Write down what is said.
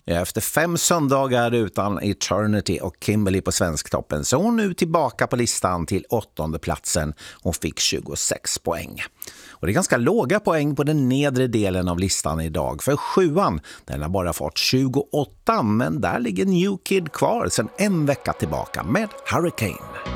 Efter 5 söndagar utan Eternity och Kimberly på Svensktoppen så är hon nu tillbaka på listan till 8:e platsen. Hon fick 26 poäng. Och det är ganska låga poäng på den nedre delen av listan idag. För 7:an, den har bara fått 28, men där ligger New Kid kvar sedan en vecka tillbaka med Hurricane.